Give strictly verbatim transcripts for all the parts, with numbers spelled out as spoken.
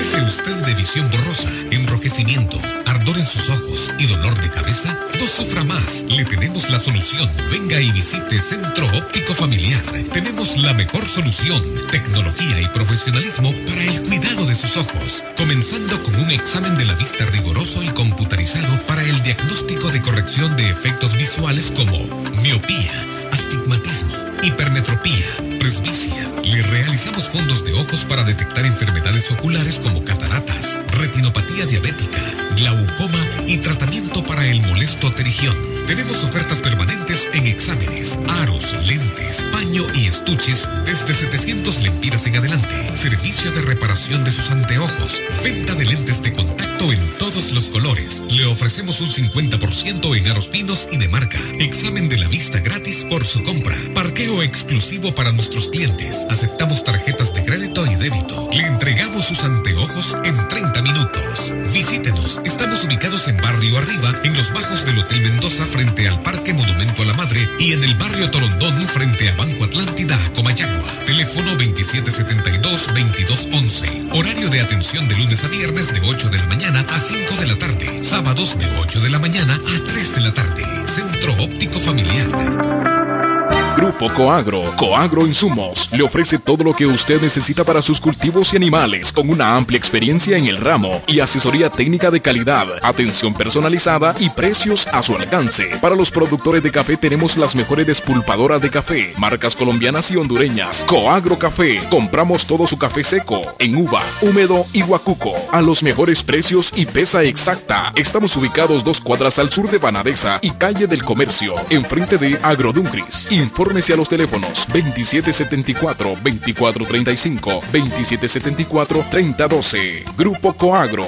¿Padece usted de visión borrosa, enrojecimiento, ardor en sus ojos y dolor de cabeza? No sufra más, le tenemos la solución. Venga y visite Centro Óptico Familiar. Tenemos la mejor solución, tecnología y profesionalismo para el cuidado de sus ojos, comenzando con un examen de la vista riguroso y computarizado para el diagnóstico de corrección de efectos visuales como miopía, astigmatismo, hipermetropía, presbicia. Le realizamos fondos de ojos para detectar enfermedades oculares como cataratas, retinopatía diabética, glaucoma y tratamiento para el molesto pterigión. Tenemos ofertas permanentes en exámenes, aros, lentes, paño y estuches desde setecientos lempiras en adelante. Servicio de reparación de sus anteojos. Venta de lentes de contacto en todos los colores. Le ofrecemos un cincuenta por ciento en aros finos y de marca. Examen de la vista gratis por su compra. Parqueo exclusivo para nuestros clientes. Aceptamos tarjetas de crédito y débito. Le entregamos sus anteojos en treinta minutos. Visítenos. Estamos ubicados en Barrio Arriba, en los bajos del Hotel Mendoza, frente al Parque Monumento a la Madre, y en el Barrio Torondón, frente a Banco Atlántida, Comayagua. Teléfono veintisiete setenta y dos, veintidós once. Horario de atención de lunes a viernes de ocho de la mañana a cinco de la tarde. Sábados de ocho de la mañana a tres de la tarde. Centro Óptico Familiar. Grupo Coagro, Coagro Insumos, le ofrece todo lo que usted necesita para sus cultivos y animales, con una amplia experiencia en el ramo y asesoría técnica de calidad, atención personalizada y precios a su alcance. Para los productores de café tenemos las mejores despulpadoras de café, marcas colombianas y hondureñas. Coagro Café, compramos todo su café seco, en uva, húmedo y guacuco, a los mejores precios y pesa exacta. Estamos ubicados dos cuadras al sur de Banadesa y calle del Comercio, enfrente de Agroduncris. Infórmese a los teléfonos veintisiete setenta y cuatro, veinticuatro treinta y cinco, veintisiete setenta y cuatro, treinta doce. Grupo Coagro.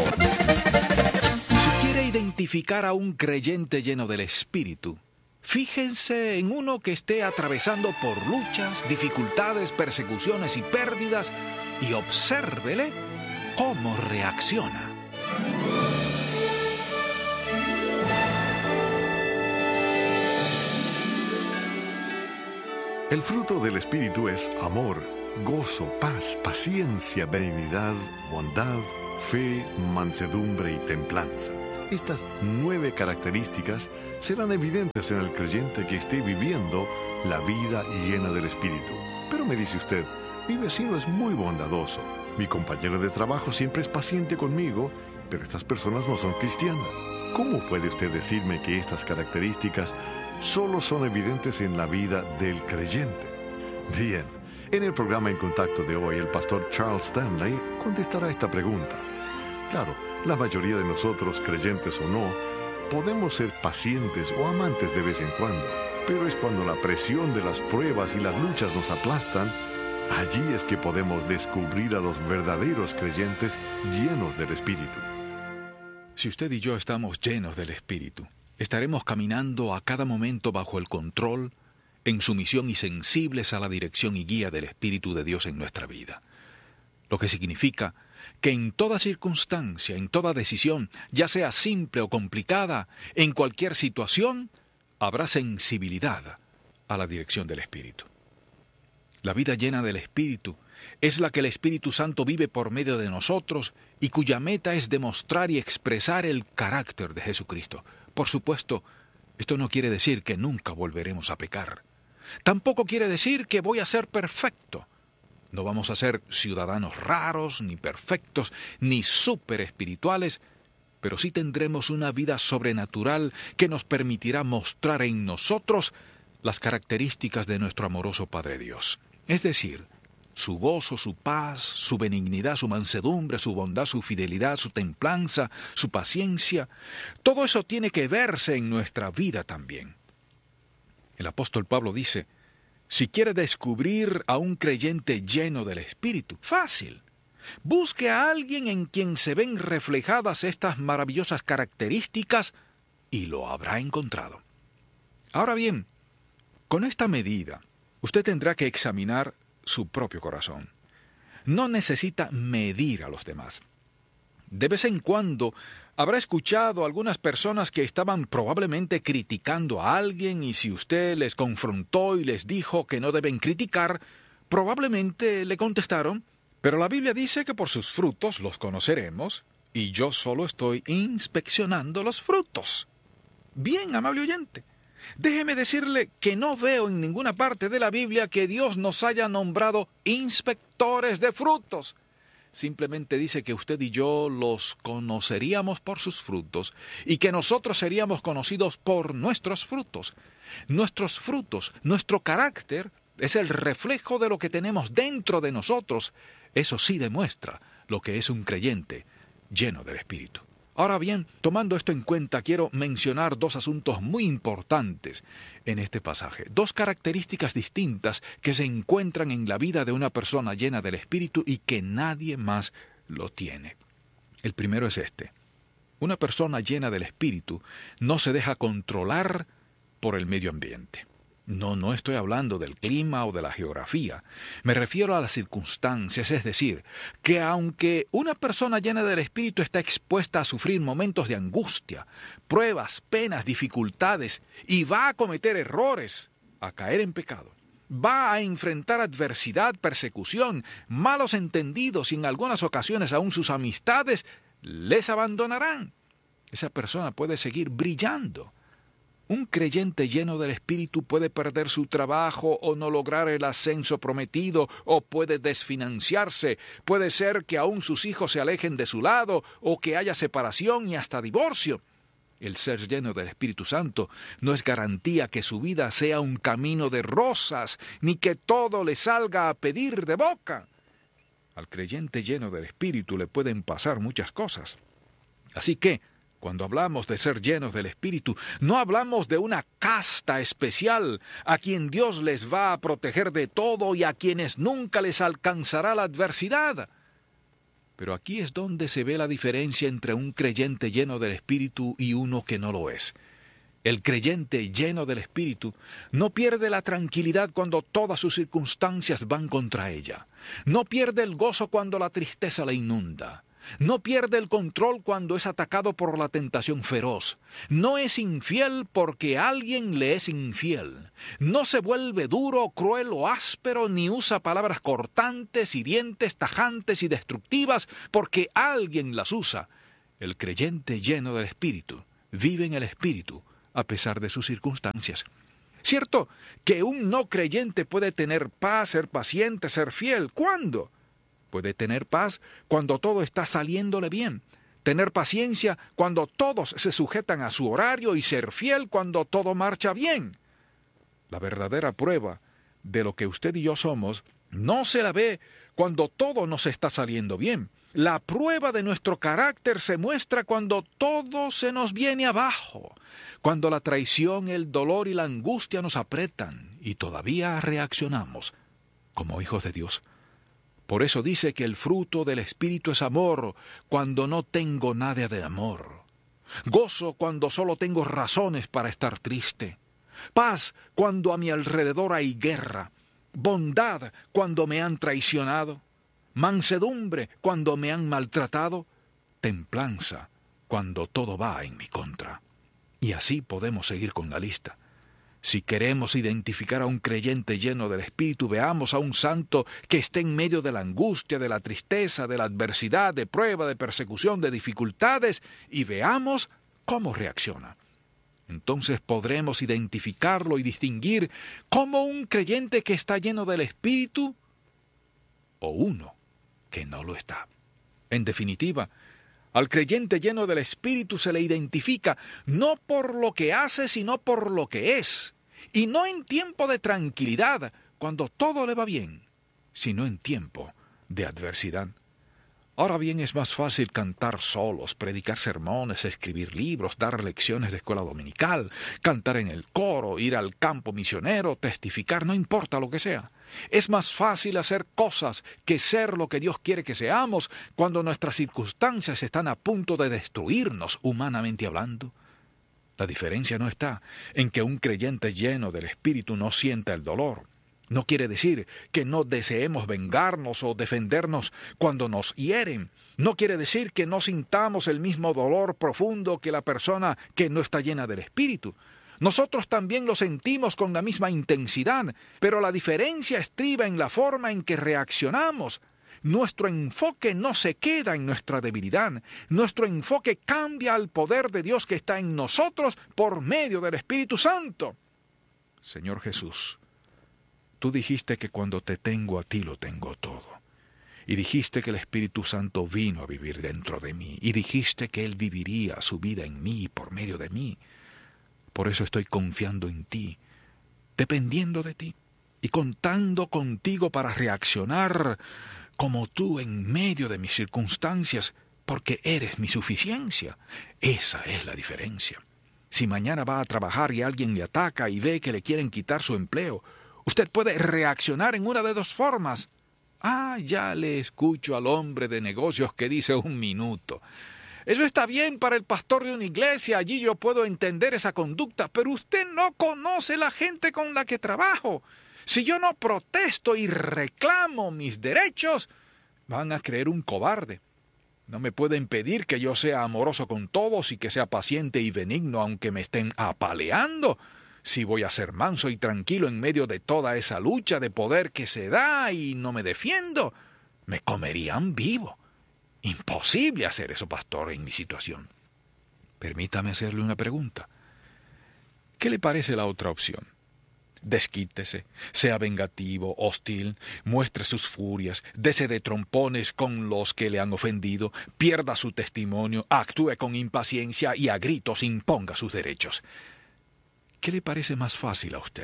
Si quiere identificar a un creyente lleno del Espíritu, fíjense en uno que esté atravesando por luchas, dificultades, persecuciones y pérdidas, y obsérvele cómo reacciona. El fruto del Espíritu es amor, gozo, paz, paciencia, benignidad, bondad, fe, mansedumbre y templanza. Estas nueve características serán evidentes en el creyente que esté viviendo la vida llena del Espíritu. Pero me dice usted, mi vecino es muy bondadoso, mi compañero de trabajo siempre es paciente conmigo, pero estas personas no son cristianas. ¿Cómo puede usted decirme que estas características solo son evidentes en la vida del creyente? Bien, en el programa En Contacto de hoy, el pastor Charles Stanley contestará esta pregunta. Claro, la mayoría de nosotros, creyentes o no, podemos ser pacientes o amantes de vez en cuando, pero es cuando la presión de las pruebas y las luchas nos aplastan, allí es que podemos descubrir a los verdaderos creyentes llenos del Espíritu. Si usted y yo estamos llenos del Espíritu, estaremos caminando a cada momento bajo el control, en sumisión y sensibles a la dirección y guía del Espíritu de Dios en nuestra vida. Lo que significa que en toda circunstancia, en toda decisión, ya sea simple o complicada, en cualquier situación, habrá sensibilidad a la dirección del Espíritu. La vida llena del Espíritu es la que el Espíritu Santo vive por medio de nosotros y cuya meta es demostrar y expresar el carácter de Jesucristo. Por supuesto, esto no quiere decir que nunca volveremos a pecar. Tampoco quiere decir que voy a ser perfecto. No vamos a ser ciudadanos raros, ni perfectos, ni súper espirituales, pero sí tendremos una vida sobrenatural que nos permitirá mostrar en nosotros las características de nuestro amoroso Padre Dios. Es decir, su gozo, su paz, su benignidad, su mansedumbre, su bondad, su fidelidad, su templanza, su paciencia. Todo eso tiene que verse en nuestra vida también. El apóstol Pablo dice, si quiere descubrir a un creyente lleno del Espíritu, fácil. Busque a alguien en quien se ven reflejadas estas maravillosas características y lo habrá encontrado. Ahora bien, con esta medida, usted tendrá que examinar su propio corazón. No necesita medir a los demás. De vez en cuando habrá escuchado a algunas personas que estaban probablemente criticando a alguien y si usted les confrontó y les dijo que no deben criticar, probablemente le contestaron, Pero la Biblia dice que por sus frutos los conoceremos, y yo solo estoy inspeccionando los frutos. Bien, amable oyente, déjeme decirle que no veo en ninguna parte de la Biblia que Dios nos haya nombrado inspectores de frutos. Simplemente dice que usted y yo los conoceríamos por sus frutos y que nosotros seríamos conocidos por nuestros frutos. Nuestros frutos, nuestro carácter, es el reflejo de lo que tenemos dentro de nosotros. Eso sí demuestra lo que es un creyente lleno del Espíritu. Ahora bien, tomando esto en cuenta, quiero mencionar dos asuntos muy importantes en este pasaje. Dos características distintas que se encuentran en la vida de una persona llena del Espíritu y que nadie más lo tiene. El primero es este. Una persona llena del Espíritu no se deja controlar por el medio ambiente. No, no estoy hablando del clima o de la geografía. Me refiero a las circunstancias, es decir, que aunque una persona llena del Espíritu está expuesta a sufrir momentos de angustia, pruebas, penas, dificultades, y va a cometer errores, a caer en pecado, va a enfrentar adversidad, persecución, malos entendidos y en algunas ocasiones aún sus amistades les abandonarán. Esa persona puede seguir brillando. Un creyente lleno del Espíritu puede perder su trabajo o no lograr el ascenso prometido, o puede desfinanciarse. Puede ser que aún sus hijos se alejen de su lado o que haya separación y hasta divorcio. El ser lleno del Espíritu Santo no es garantía que su vida sea un camino de rosas, ni que todo le salga a pedir de boca. Al creyente lleno del Espíritu le pueden pasar muchas cosas. Así que, cuando hablamos de ser llenos del Espíritu, no hablamos de una casta especial a quien Dios les va a proteger de todo y a quienes nunca les alcanzará la adversidad. Pero aquí es donde se ve la diferencia entre un creyente lleno del Espíritu y uno que no lo es. El creyente lleno del Espíritu no pierde la tranquilidad cuando todas sus circunstancias van contra ella. No pierde el gozo cuando la tristeza la inunda. No pierde el control cuando es atacado por la tentación feroz. No es infiel porque alguien le es infiel. No se vuelve duro, cruel o áspero, ni usa palabras cortantes, hirientes, tajantes y destructivas porque alguien las usa. El creyente lleno del Espíritu vive en el Espíritu a pesar de sus circunstancias. Cierto que un no creyente puede tener paz, ser paciente, ser fiel. ¿Cuándo? Puede tener paz cuando todo está saliéndole bien, tener paciencia cuando todos se sujetan a su horario y ser fiel cuando todo marcha bien. La verdadera prueba de lo que usted y yo somos no se la ve cuando todo nos está saliendo bien. La prueba de nuestro carácter se muestra cuando todo se nos viene abajo, cuando la traición, el dolor y la angustia nos apretan y todavía reaccionamos como hijos de Dios. Por eso dice que el fruto del Espíritu es amor cuando no tengo nada de amor. Gozo cuando solo tengo razones para estar triste. Paz cuando a mi alrededor hay guerra. Bondad cuando me han traicionado. Mansedumbre cuando me han maltratado. Templanza cuando todo va en mi contra. Y así podemos seguir con la lista. Si queremos identificar a un creyente lleno del Espíritu, veamos a un santo que esté en medio de la angustia, de la tristeza, de la adversidad, de prueba, de persecución, de dificultades, y veamos cómo reacciona. Entonces podremos identificarlo y distinguir como un creyente que está lleno del Espíritu o uno que no lo está. En definitiva, al creyente lleno del Espíritu se le identifica no por lo que hace, sino por lo que es. Y no en tiempo de tranquilidad, cuando todo le va bien, sino en tiempo de adversidad. Ahora bien, es más fácil cantar solos, predicar sermones, escribir libros, dar lecciones de escuela dominical, cantar en el coro, ir al campo misionero, testificar, no importa lo que sea. Es más fácil hacer cosas que ser lo que Dios quiere que seamos cuando nuestras circunstancias están a punto de destruirnos humanamente hablando. La diferencia no está en que un creyente lleno del Espíritu no sienta el dolor. No quiere decir que no deseemos vengarnos o defendernos cuando nos hieren. No quiere decir que no sintamos el mismo dolor profundo que la persona que no está llena del Espíritu. Nosotros también lo sentimos con la misma intensidad, pero la diferencia estriba en la forma en que reaccionamos. nuestro enfoque no se queda en nuestra debilidad. Nuestro enfoque cambia al poder de Dios que está en nosotros por medio del Espíritu Santo. Señor Jesús, tú dijiste que cuando te tengo a ti lo tengo todo. Y dijiste que el Espíritu Santo vino a vivir dentro de mí. Y dijiste que Él viviría su vida en mí por medio de mí. Por eso estoy confiando en ti, dependiendo de ti y contando contigo para reaccionar como tú en medio de mis circunstancias, porque eres mi suficiencia. Esa es la diferencia. Si mañana va a trabajar y alguien le ataca y ve que le quieren quitar su empleo, usted puede reaccionar en una de dos formas. Ah, ya le escucho al hombre de negocios que dice un minuto. Eso está bien para el pastor de una iglesia, allí yo puedo entender esa conducta, pero usted no conoce la gente con la que trabajo. Si yo no protesto y reclamo mis derechos, van a creer un cobarde. No me pueden pedir que yo sea amoroso con todos y que sea paciente y benigno aunque me estén apaleando. Si voy a ser manso y tranquilo en medio de toda esa lucha de poder que se da y no me defiendo, me comerían vivo. Imposible hacer eso, pastor, en mi situación. Permítame hacerle una pregunta. ¿Qué le parece la otra opción? Desquítese, sea vengativo, hostil, muestre sus furias, dese de trompones con los que le han ofendido, pierda su testimonio, actúe con impaciencia y a gritos imponga sus derechos. ¿Qué le parece más fácil a usted?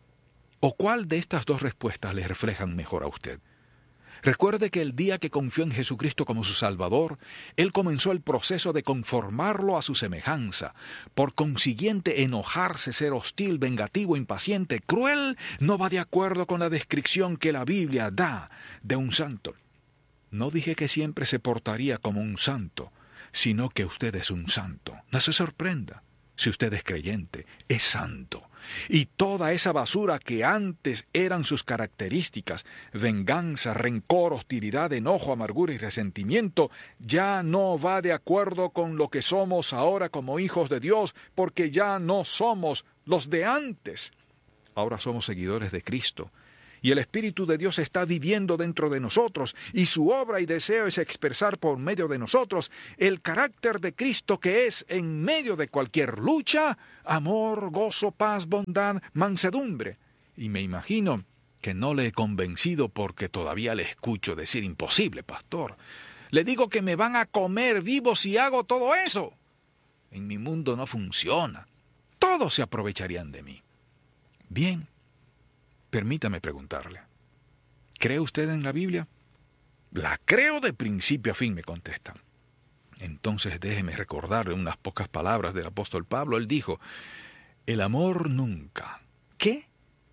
¿O cuál de estas dos respuestas le reflejan mejor a usted? Recuerde que el día que confió en Jesucristo como su Salvador, Él comenzó el proceso de conformarlo a su semejanza. Por consiguiente, enojarse, ser hostil, vengativo, impaciente, cruel, no va de acuerdo con la descripción que la Biblia da de un santo. No dije que siempre se portaría como un santo, sino que usted es un santo. No se sorprenda. Si usted es creyente, es santo. Y toda esa basura que antes eran sus características, venganza, rencor, hostilidad, enojo, amargura y resentimiento, ya no va de acuerdo con lo que somos ahora como hijos de Dios, porque ya no somos los de antes. Ahora somos seguidores de Cristo. Y el Espíritu de Dios está viviendo dentro de nosotros, y su obra y deseo es expresar por medio de nosotros el carácter de Cristo que es, en medio de cualquier lucha, amor, gozo, paz, bondad, mansedumbre. Y me imagino que no le he convencido porque todavía le escucho decir imposible, pastor. Le digo que me van a comer vivo si hago todo eso. En mi mundo no funciona. Todos se aprovecharían de mí. Bien. Permítame preguntarle, ¿cree usted en la Biblia? La creo de principio a fin, me contesta. Entonces déjeme recordarle unas pocas palabras del apóstol Pablo. Él dijo, el amor nunca, ¿qué?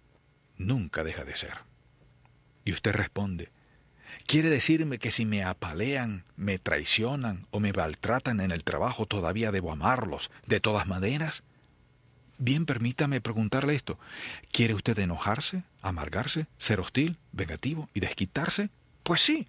Nunca deja de ser. Y usted responde, ¿quiere decirme que si me apalean, me traicionan o me maltratan en el trabajo, todavía debo amarlos de todas maneras? Bien, permítame preguntarle esto. ¿Quiere usted enojarse, amargarse, ser hostil, vengativo y desquitarse? Pues sí.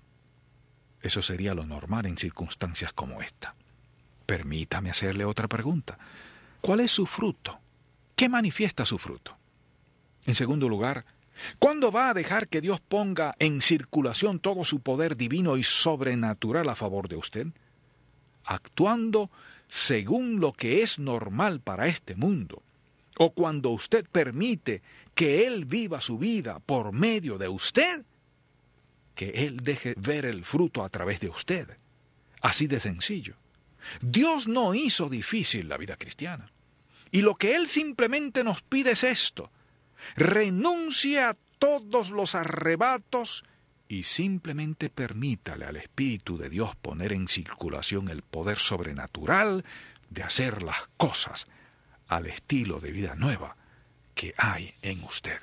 Eso sería lo normal en circunstancias como esta. Permítame hacerle otra pregunta. ¿Cuál es su fruto? ¿Qué manifiesta su fruto? En segundo lugar, ¿cuándo va a dejar que Dios ponga en circulación todo su poder divino y sobrenatural a favor de usted? Actuando según lo que es normal para este mundo. O cuando usted permite que Él viva su vida por medio de usted, que Él deje ver el fruto a través de usted. Así de sencillo. Dios no hizo difícil la vida cristiana. Y lo que Él simplemente nos pide es esto. Renuncie a todos los arrebatos y simplemente permítale al Espíritu de Dios poner en circulación el poder sobrenatural de hacer las cosas al estilo de vida nueva que hay en usted.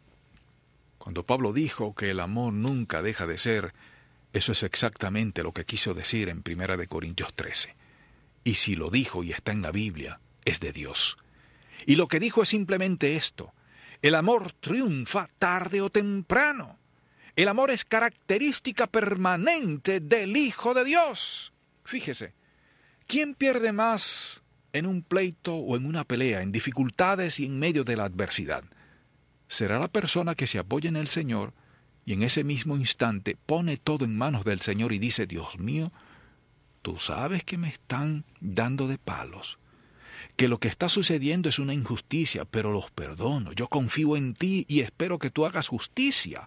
Cuando Pablo dijo que el amor nunca deja de ser, eso es exactamente lo que quiso decir en Primera de Corintios trece. Y si lo dijo y está en la Biblia, es de Dios. Y lo que dijo es simplemente esto: el amor triunfa tarde o temprano. El amor es característica permanente del Hijo de Dios. Fíjese, ¿quién pierde más en un pleito o en una pelea, en dificultades y en medio de la adversidad? Será la persona que se apoya en el Señor y en ese mismo instante pone todo en manos del Señor y dice, Dios mío, tú sabes que me están dando de palos, que lo que está sucediendo es una injusticia, pero los perdono, yo confío en ti y espero que tú hagas justicia.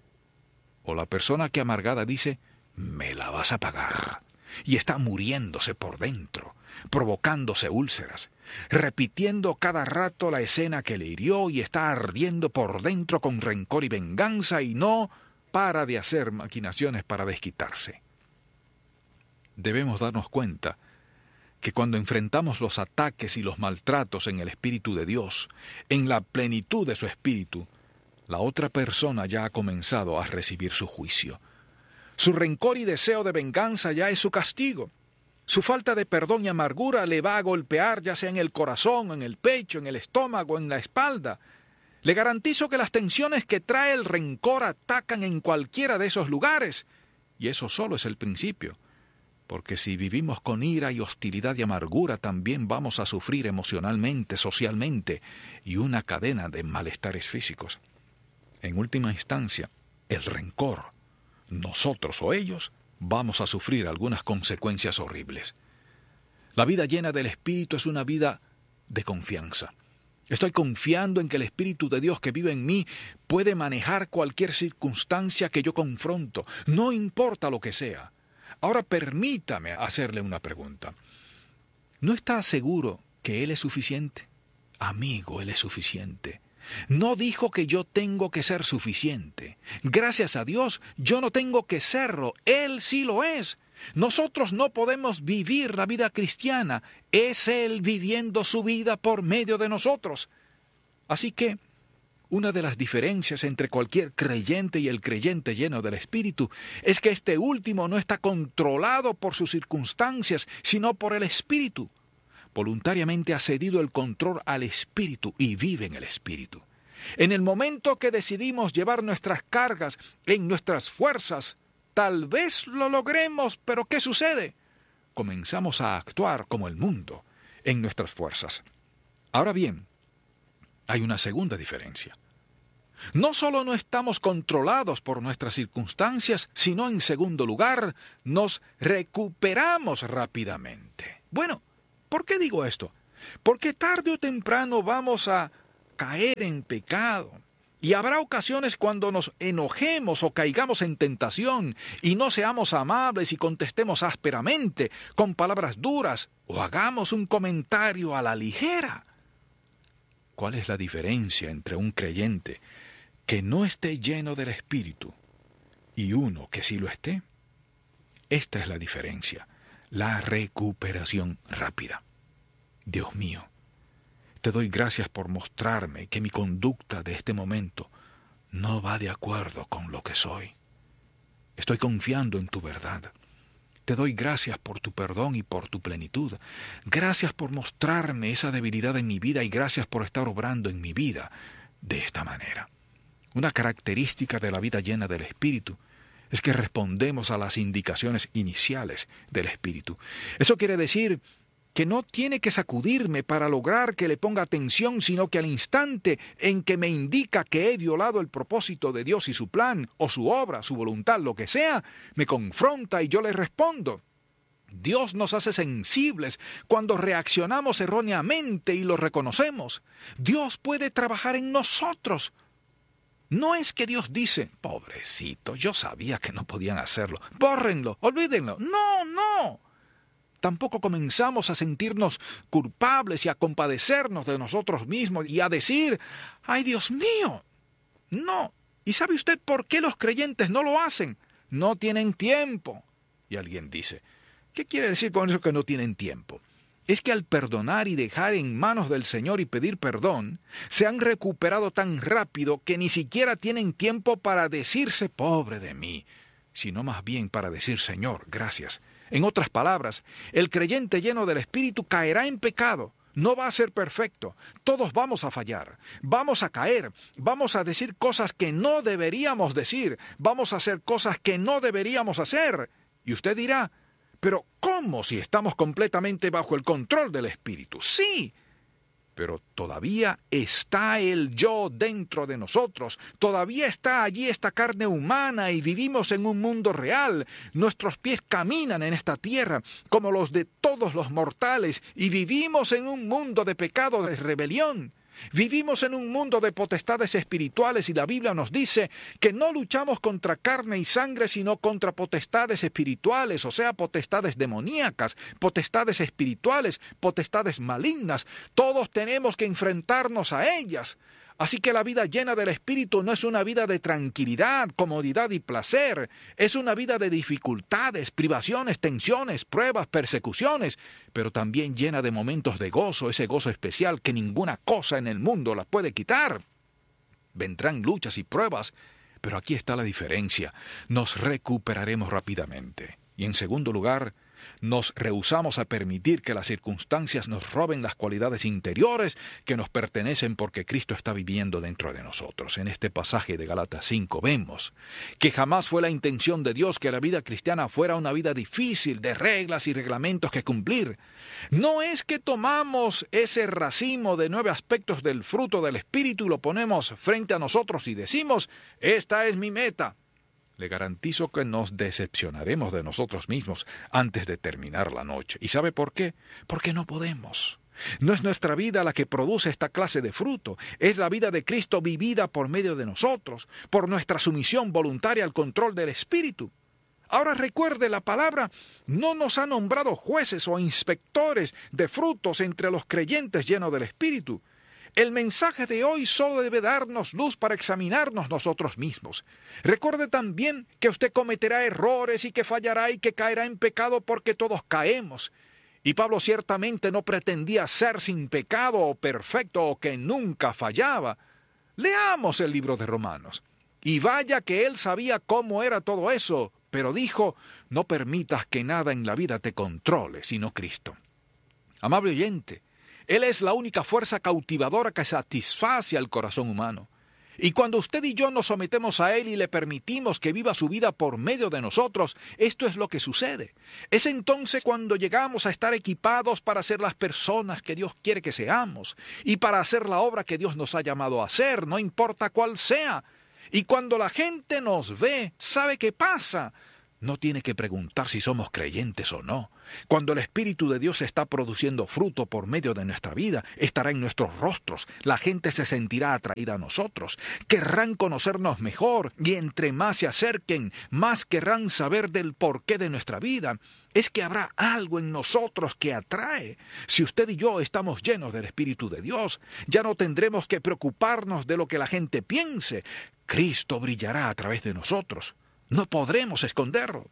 O la persona que amargada dice, me la vas a pagar, y está muriéndose por dentro, provocándose úlceras, repitiendo cada rato la escena que le hirió y está ardiendo por dentro con rencor y venganza y no para de hacer maquinaciones para desquitarse. Debemos darnos cuenta que cuando enfrentamos los ataques y los maltratos en el Espíritu de Dios, en la plenitud de su Espíritu, la otra persona ya ha comenzado a recibir su juicio. Su rencor y deseo de venganza ya es su castigo. Su falta de perdón y amargura le va a golpear ya sea en el corazón, en el pecho, en el estómago, en la espalda. Le garantizo que las tensiones que trae el rencor atacan en cualquiera de esos lugares. Y eso solo es el principio. Porque si vivimos con ira y hostilidad y amargura, también vamos a sufrir emocionalmente, socialmente, y una cadena de malestares físicos. En última instancia, el rencor, nosotros o ellos, vamos a sufrir algunas consecuencias horribles. La vida llena del Espíritu es una vida de confianza. Estoy confiando en que el Espíritu de Dios que vive en mí puede manejar cualquier circunstancia que yo confronto, no importa lo que sea. Ahora permítame hacerle una pregunta. ¿No está seguro que Él es suficiente? Amigo, Él es suficiente. No dijo que yo tengo que ser suficiente. Gracias a Dios, yo no tengo que serlo. Él sí lo es. Nosotros no podemos vivir la vida cristiana. Es Él viviendo su vida por medio de nosotros. Así que, una de las diferencias entre cualquier creyente y el creyente lleno del Espíritu es que este último no está controlado por sus circunstancias, sino por el Espíritu. Voluntariamente ha cedido el control al Espíritu y vive en el Espíritu. En el momento que decidimos llevar nuestras cargas en nuestras fuerzas, tal vez lo logremos, pero ¿qué sucede? Comenzamos a actuar como el mundo en nuestras fuerzas. Ahora bien, hay una segunda diferencia. No solo no estamos controlados por nuestras circunstancias, sino en segundo lugar, nos recuperamos rápidamente. Bueno, ¿por qué digo esto? Porque tarde o temprano vamos a caer en pecado. Y habrá ocasiones cuando nos enojemos o caigamos en tentación y no seamos amables y contestemos ásperamente, con palabras duras, o hagamos un comentario a la ligera. ¿Cuál es la diferencia entre un creyente que no esté lleno del Espíritu y uno que sí lo esté? Esta es la diferencia, la recuperación rápida. Dios mío, te doy gracias por mostrarme que mi conducta de este momento no va de acuerdo con lo que soy. Estoy confiando en tu verdad. Te doy gracias por tu perdón y por tu plenitud. Gracias por mostrarme esa debilidad en mi vida y gracias por estar obrando en mi vida de esta manera. Una característica de la vida llena del Espíritu es que respondemos a las indicaciones iniciales del Espíritu. Eso quiere decir que no tiene que sacudirme para lograr que le ponga atención, sino que al instante en que me indica que he violado el propósito de Dios y su plan, o su obra, su voluntad, lo que sea, me confronta y yo le respondo. Dios nos hace sensibles cuando reaccionamos erróneamente y lo reconocemos. Dios puede trabajar en nosotros. No es que Dios dice, pobrecito, yo sabía que no podían hacerlo, bórrenlo, olvídenlo. No, no. Tampoco comenzamos a sentirnos culpables y a compadecernos de nosotros mismos y a decir, ¡ay, Dios mío! No. ¿Y sabe usted por qué los creyentes no lo hacen? No tienen tiempo. Y alguien dice, ¿qué quiere decir con eso que no tienen tiempo? Es que al perdonar y dejar en manos del Señor y pedir perdón, se han recuperado tan rápido que ni siquiera tienen tiempo para decirse, pobre de mí, sino más bien para decir, Señor, gracias. En otras palabras, el creyente lleno del Espíritu caerá en pecado. No va a ser perfecto. Todos vamos a fallar. Vamos a caer. Vamos a decir cosas que no deberíamos decir. Vamos a hacer cosas que no deberíamos hacer. Y usted dirá, pero ¿cómo si estamos completamente bajo el control del Espíritu? Sí. Pero todavía está el yo dentro de nosotros, todavía está allí esta carne humana y vivimos en un mundo real. Nuestros pies caminan en esta tierra como los de todos los mortales y vivimos en un mundo de pecado, de rebelión. Vivimos en un mundo de potestades espirituales y la Biblia nos dice que no luchamos contra carne y sangre, sino contra potestades espirituales, o sea, potestades demoníacas, potestades espirituales, potestades malignas. Todos tenemos que enfrentarnos a ellas. Así que la vida llena del Espíritu no es una vida de tranquilidad, comodidad y placer. Es una vida de dificultades, privaciones, tensiones, pruebas, persecuciones, pero también llena de momentos de gozo, ese gozo especial que ninguna cosa en el mundo la puede quitar. Vendrán luchas y pruebas, pero aquí está la diferencia. Nos recuperaremos rápidamente. Y en segundo lugar, nos rehusamos a permitir que las circunstancias nos roben las cualidades interiores que nos pertenecen porque Cristo está viviendo dentro de nosotros. En este pasaje de Gálatas cinco vemos que jamás fue la intención de Dios que la vida cristiana fuera una vida difícil de reglas y reglamentos que cumplir. No es que tomamos ese racimo de nueve aspectos del fruto del Espíritu y lo ponemos frente a nosotros y decimos, esta es mi meta. Le garantizo que nos decepcionaremos de nosotros mismos antes de terminar la noche. ¿Y sabe por qué? Porque no podemos. No es nuestra vida la que produce esta clase de fruto. Es la vida de Cristo vivida por medio de nosotros, por nuestra sumisión voluntaria al control del Espíritu. Ahora recuerde, la palabra no nos ha nombrado jueces o inspectores de frutos entre los creyentes llenos del Espíritu. El mensaje de hoy solo debe darnos luz para examinarnos nosotros mismos. Recuerde también que usted cometerá errores y que fallará y que caerá en pecado porque todos caemos. Y Pablo ciertamente no pretendía ser sin pecado o perfecto o que nunca fallaba. Leamos el libro de Romanos. Y vaya que él sabía cómo era todo eso, pero dijo, no permitas que nada en la vida te controle, sino Cristo. Amable oyente, Él es la única fuerza cautivadora que satisface al corazón humano. Y cuando usted y yo nos sometemos a Él y le permitimos que viva su vida por medio de nosotros, esto es lo que sucede. Es entonces cuando llegamos a estar equipados para ser las personas que Dios quiere que seamos y para hacer la obra que Dios nos ha llamado a hacer, no importa cuál sea. Y cuando la gente nos ve, ¿sabe qué pasa? No tiene que preguntar si somos creyentes o no. Cuando el Espíritu de Dios está produciendo fruto por medio de nuestra vida, estará en nuestros rostros. La gente se sentirá atraída a nosotros. Querrán conocernos mejor y entre más se acerquen, más querrán saber del porqué de nuestra vida. Es que habrá algo en nosotros que atrae. Si usted y yo estamos llenos del Espíritu de Dios, ya no tendremos que preocuparnos de lo que la gente piense. Cristo brillará a través de nosotros. No podremos esconderlo.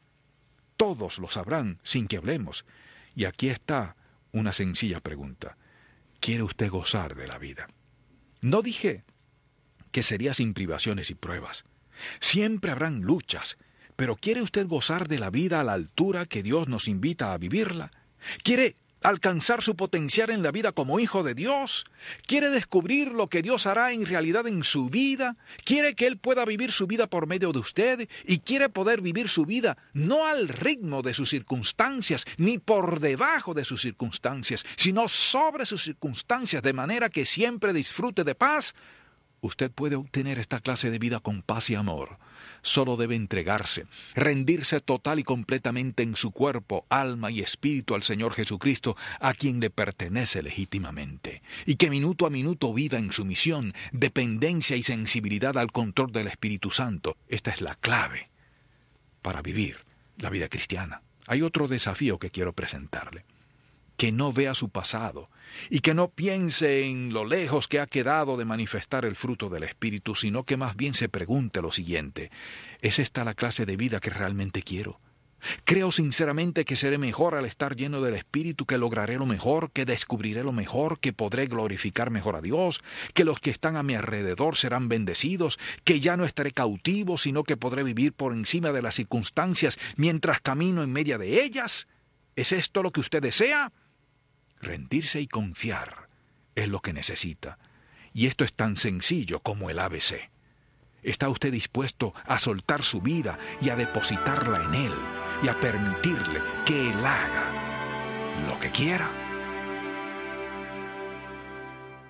Todos lo sabrán sin que hablemos. Y aquí está una sencilla pregunta. ¿Quiere usted gozar de la vida? No dije que sería sin privaciones y pruebas. Siempre habrán luchas. Pero ¿quiere usted gozar de la vida a la altura que Dios nos invita a vivirla? ¿Quiere alcanzar su potencial en la vida como hijo de Dios? ¿Quiere descubrir lo que Dios hará en realidad en su vida? ¿Quiere que Él pueda vivir su vida por medio de usted? ¿Y quiere poder vivir su vida no al ritmo de sus circunstancias, ni por debajo de sus circunstancias, sino sobre sus circunstancias, de manera que siempre disfrute de paz? Usted puede obtener esta clase de vida con paz y amor. Solo debe entregarse, rendirse total y completamente en su cuerpo, alma y espíritu al Señor Jesucristo, a quien le pertenece legítimamente, y que minuto a minuto viva en sumisión, dependencia y sensibilidad al control del Espíritu Santo. Esta es la clave para vivir la vida cristiana. Hay otro desafío que quiero presentarle. Que no vea su pasado y que no piense en lo lejos que ha quedado de manifestar el fruto del Espíritu, sino que más bien se pregunte lo siguiente: ¿es esta la clase de vida que realmente quiero? ¿Creo sinceramente que seré mejor al estar lleno del Espíritu, que lograré lo mejor, que descubriré lo mejor, que podré glorificar mejor a Dios, que los que están a mi alrededor serán bendecidos, que ya no estaré cautivo, sino que podré vivir por encima de las circunstancias mientras camino en medio de ellas? ¿Es esto lo que usted desea? Rendirse y confiar es lo que necesita. Y esto es tan sencillo como el A B C. ¿Está usted dispuesto a soltar su vida y a depositarla en Él y a permitirle que Él haga lo que quiera?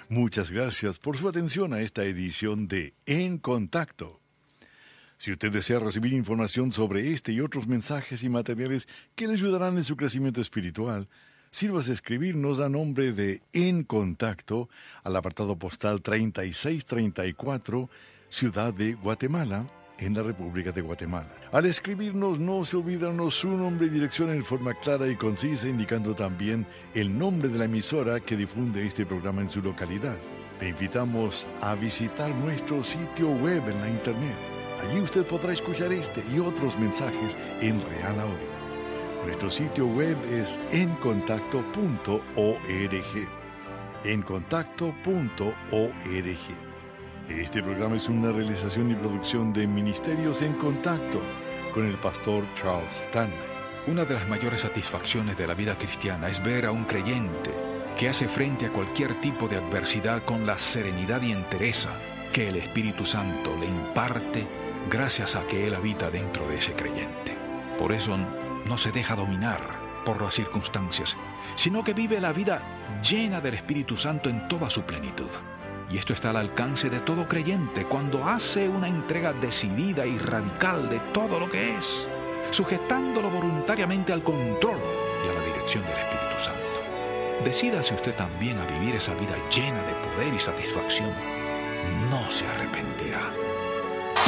Muchas gracias por su atención a esta edición de En Contacto. Si usted desea recibir información sobre este y otros mensajes y materiales que le ayudarán en su crecimiento espiritual, sírvase escribirnos a nombre de En Contacto al apartado postal treinta y seis treinta y cuatro, Ciudad de Guatemala, en la República de Guatemala. Al escribirnos, no se olvidarnos su nombre y dirección en forma clara y concisa, indicando también el nombre de la emisora que difunde este programa en su localidad. Le invitamos a visitar nuestro sitio web en la internet. Allí usted podrá escuchar este y otros mensajes en real audio. Nuestro sitio web es en contacto punto org. en contacto punto org. Este programa es una realización y producción de Ministerios en Contacto con el pastor Charles Stanley. Una de las mayores satisfacciones de la vida cristiana es ver a un creyente que hace frente a cualquier tipo de adversidad con la serenidad y entereza que el Espíritu Santo le imparte gracias a que Él habita dentro de ese creyente. Por eso no se deja dominar por las circunstancias, sino que vive la vida llena del Espíritu Santo en toda su plenitud. Y esto está al alcance de todo creyente cuando hace una entrega decidida y radical de todo lo que es, sujetándolo voluntariamente al control y a la dirección del Espíritu Santo. Decídase usted también a vivir esa vida llena de poder y satisfacción. No se arrepentirá.